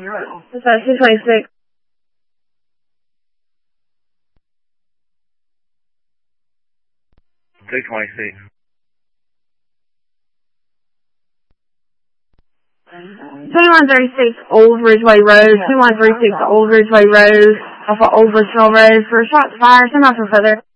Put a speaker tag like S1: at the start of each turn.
S1: What's that, 226?
S2: $226.
S1: 2136 Old Ridgeway Road, 2136 Old Ridgeway Road, off of Old Richmond Road for a shot to fire, send out for further.